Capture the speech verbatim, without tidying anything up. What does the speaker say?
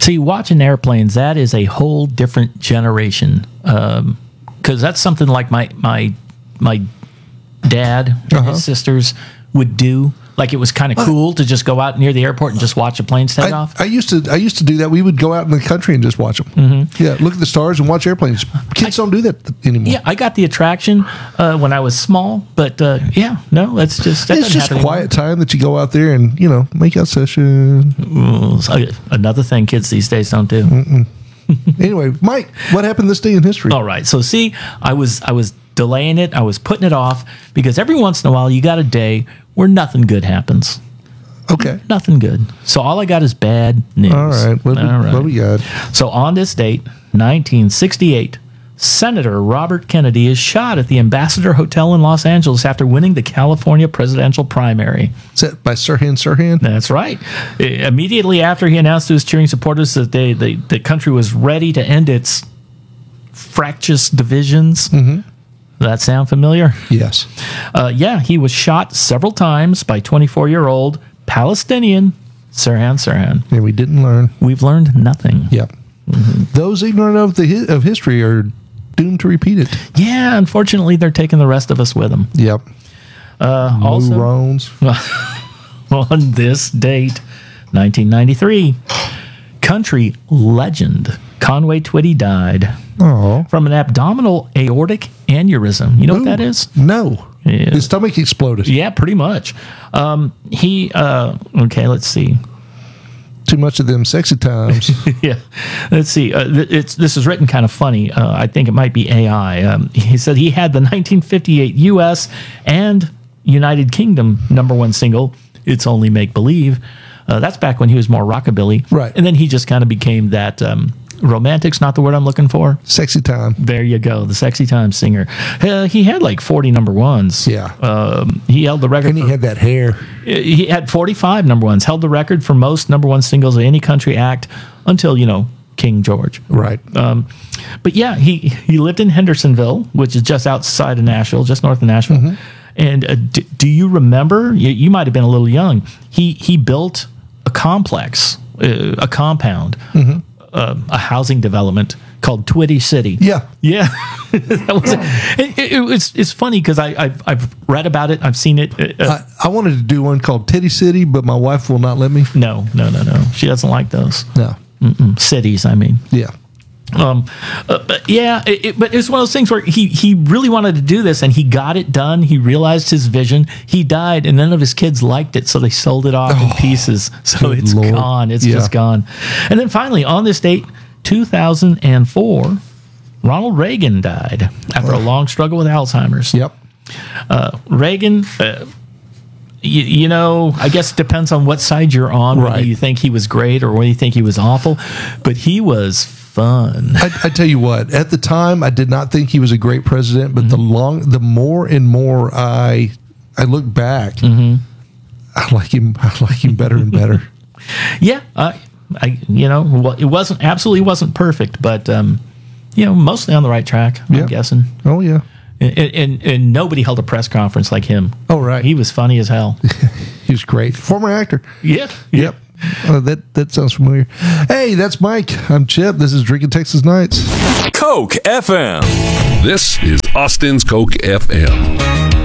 See, watching airplanes, that is a whole different generation. Um, because that's something like my my my dad and Uh-huh. his sisters would do. Like it was kind of cool to just go out near the airport and just watch a plane take I, off. I used to I used to do that. We would go out in the country and just watch them. Mm-hmm. Yeah, look at the stars and watch airplanes. Kids I, don't do that anymore. Yeah, I got the attraction uh, when I was small, but uh, yeah, no, that's just that it's doesn't just happen quiet anymore. time that you go out there and you know make out session. Ooh, so another thing kids these days don't do. Mm-mm. Anyway, Mike, what happened this day in history? All right, so see, I was I was delaying it, I was putting it off because every once in a while you got a day where nothing good happens. Okay. Nothing good. So all I got is bad news. All right. What, All right. what we got? So on this date, nineteen sixty-eight, Senator Robert Kennedy is shot at the Ambassador Hotel in Los Angeles after winning the California presidential primary. Is that by Sirhan Sirhan? That's right. I- Immediately after he announced to his cheering supporters that they, they, the country was ready to end its fractious divisions. Mm-hmm. That sound familiar? Yes. Uh, yeah, he was shot several times by twenty-four-year-old Palestinian Sirhan Sirhan. And we didn't learn. We've learned nothing. Yep. Mm-hmm. Those ignorant of the hi- of history are doomed to repeat it. Yeah, unfortunately, they're taking the rest of us with them. Yep. Uh, also, Morons. on this date, nineteen ninety-three, country legend Conway Twitty died Oh. from an abdominal aortic aneurysm. You know what that is? No. Yeah. His stomach exploded. Yeah, pretty much. Um, he, uh, okay, let's see. Too much of them sexy times. Yeah, let's see. Uh, th- it's this is written kind of funny. Uh, I think it might be A I. Um, he said he had the nineteen fifty-eight U S and United Kingdom number one single, "It's Only Make Believe." Uh, that's back when he was more rockabilly, Right. And then he just kind of became that um, romantic's not the word I'm looking for. Sexy time. There you go, the sexy time singer. Uh, he had like forty number ones. Yeah. um, he held the record. And he for- had that hair. he had forty-five number ones, held the record for most number one singles of any country act until, you know, King George. Right. Um, but yeah, he, he lived in Hendersonville, which is just outside of Nashville, just north of Nashville. Mm-hmm. And uh, d- do you remember, you, you might have been a little young, he, he built a complex, uh, a compound, Mm-hmm. uh, a housing development called Twitty City. Yeah. Yeah, that was it. It, it, it was. It's funny because I I've, I've read about it. I've seen it. Uh, I, I wanted to do one called Titty City, but my wife will not let me. no, no, no, no. She doesn't like those No. Mm-mm. cities. I mean, Yeah. um, uh, but yeah. It, it, but it's one of those things where he he really wanted to do this and he got it done. He realized his vision. He died, and none of his kids liked it, so they sold it off in pieces. So good it's Lord. gone. It's Yeah. just gone. And then finally, on this date, two thousand four, Ronald Reagan died after a long struggle with Alzheimer's. Yep. Uh, Reagan, uh, you, you know, I guess it depends on what side you're on, whether Right. you think he was great or whether you think he was awful, but he was fun. I, I tell you what, at the time, I did not think he was a great president, but the long, the more and more I, I look back, I like him. I like him better and better. Yeah, I, I, you know, well, it wasn't absolutely wasn't perfect, but um, you know, mostly on the right track. I'm Yeah. guessing. Oh yeah. And, and and nobody held a press conference like him. Oh right. He was funny as hell. He was great. Former actor. Yeah. Yep. Uh, that that sounds familiar. Hey, that's Mike. I'm Chip. This is Drinking Texas Nights. Coke F M. This is Austin's Coke F M.